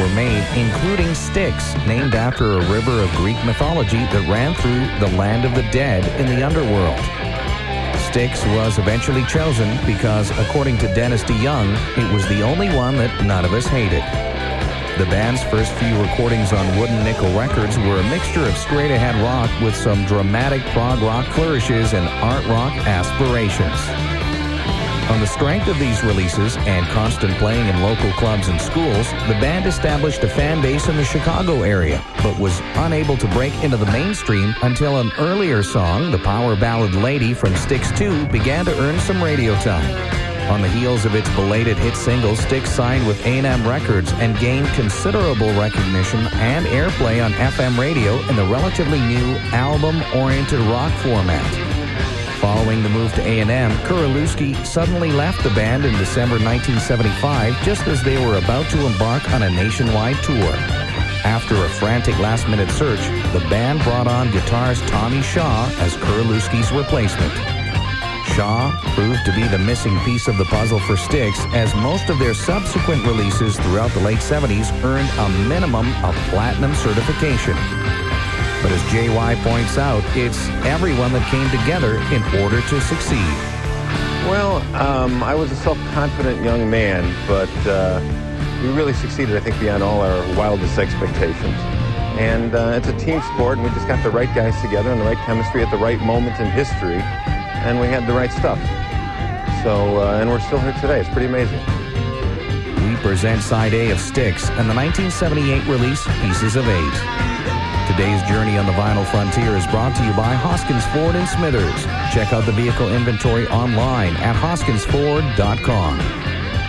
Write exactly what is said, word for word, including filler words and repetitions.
were made, including Styx, named after a river of Greek mythology that ran through the land of the dead in the underworld. Styx was eventually chosen because, according to Dennis DeYoung, it was the only one that none of us hated. The band's first few recordings on Wooden Nickel Records were a mixture of straight-ahead rock with some dramatic prog rock flourishes and art rock aspirations. On the strength of these releases and constant playing in local clubs and schools, the band established a fan base in the Chicago area, but was unable to break into the mainstream until an earlier song, the power ballad Lady from Styx two, began to earn some radio time. On the heels of its belated hit single, Styx signed with A and M Records and gained considerable recognition and airplay on F M radio in the relatively new album-oriented rock format. Following the move to A and M, Kuralewski suddenly left the band in December nineteen seventy-five, just as they were about to embark on a nationwide tour. After a frantic last-minute search, the band brought on guitarist Tommy Shaw as Kuralewski's replacement. Shaw proved to be the missing piece of the puzzle for Styx, as most of their subsequent releases throughout the late seventies earned a minimum of platinum certification. But as J Y points out, it's everyone that came together in order to succeed. Well, um, I was a self-confident young man, but uh, we really succeeded, I think, beyond all our wildest expectations. And uh, it's a team sport, and we just got the right guys together and the right chemistry at the right moment in history, and we had the right stuff. So, uh, and we're still here today. It's pretty amazing. We present Side A of Styx and the nineteen seventy-eight release, Pieces of Eight. Today's journey on the vinyl frontier is brought to you by Hoskins Ford in Smithers. Check out the vehicle inventory online at hoskins ford dot com.